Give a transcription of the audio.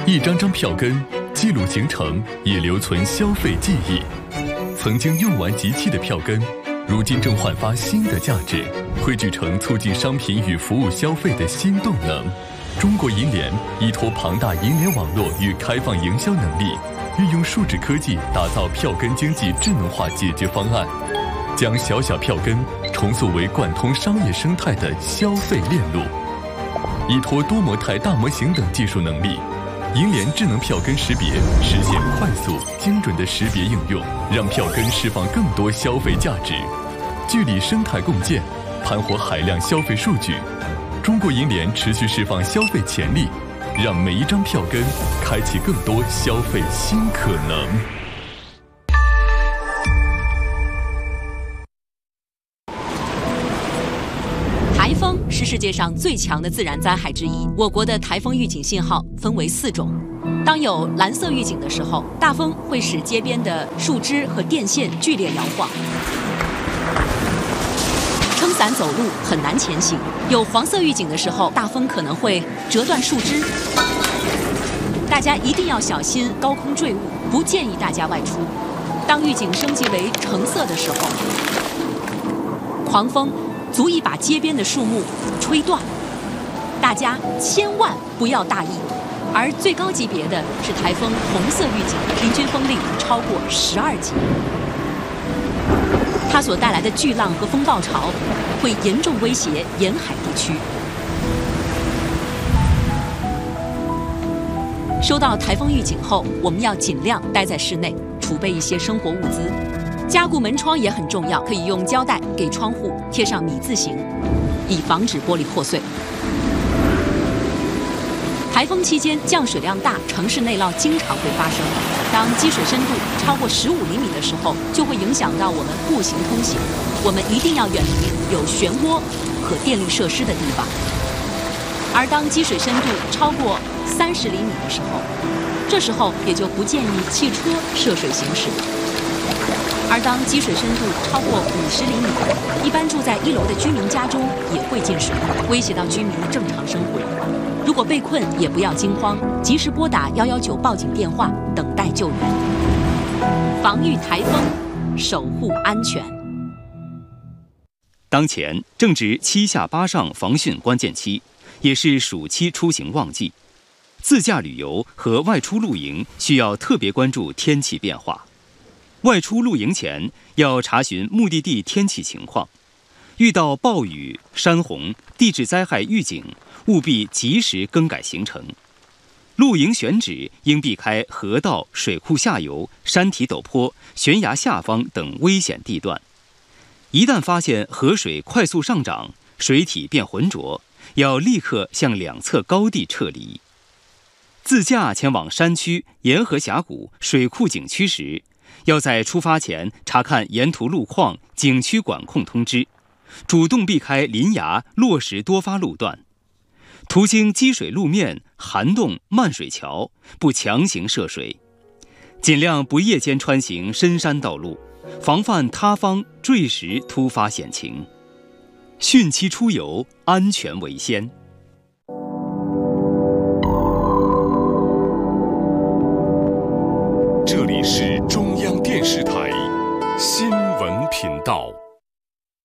一张张票根记录行程，也留存消费记忆。曾经用完即弃的票根，如今正焕发新的价值，汇聚成促进商品与服务消费的新动能。中国银联依托庞大银联网络与开放营销能力，运用数字科技打造票根经济智能化解决方案，将小小票根重塑为贯通商业生态的消费链路。依托多模态大模型等技术能力，银联智能票根识别实现快速精准的识别应用，让票根释放更多消费价值。聚力生态共建，盘活海量消费数据。中国银联持续释放消费潜力，让每一张票根开启更多消费新可能。 台风是世界上最强的自然灾害之一。我国的台风预警信号分为4种。当有蓝色预警的时候，大风会使街边的树枝和电线剧烈摇晃，撑伞走路很难前行。有黄色预警的时候，大风可能会折断树枝。大家一定要小心高空坠物，不建议大家外出。当预警升级为橙色的时候，狂风足以把街边的树木吹断，大家千万不要大意。而最高级别的是台风红色预警，平均风力超过12级。它所带来的巨浪和风暴潮会严重威胁沿海地区。收到台风预警后，我们要尽量待在室内，储备一些生活物资。加固门窗也很重要，可以用胶带给窗户贴上米字形，以防止玻璃破碎。台风期间降水量大，城市内涝经常会发生。当积水深度超过15厘米的时候，就会影响到我们步行通行。我们一定要远离有漩涡和电力设施的地方。而当积水深度超过30厘米的时候，这时候也就不建议汽车涉水行驶。而当积水深度超过50厘米，一般住在1楼的居民家中也会进水，威胁到居民的正常生活。如果被困，也不要惊慌，及时拨打119报警电话，等待救援。防御台风，守护安全。 当前正值7下8上防汛关键期，也是暑期出行旺季。自驾旅游和外出露营需要特别关注天气变化。外出露营前要查询目的地天气情况，遇到暴雨、山洪、地质灾害预警，务必及时更改行程。露营选址应避开河道、水库下游、山体陡坡、悬崖下方等危险地段。一旦发现河水快速上涨，水体变浑浊，要立刻向两侧高地撤离。自驾前往山区、沿河峡谷、水库景区时，要在出发前查看沿途路况、景区管控通知，主动避开林崖、落石多发路段。途经积水路面、涵洞、漫水桥，不强行涉水。尽量不夜间穿行深山道路，防范塌方、坠石突发险情。汛期出游，安全为先。 这里是中央电视台新闻频道。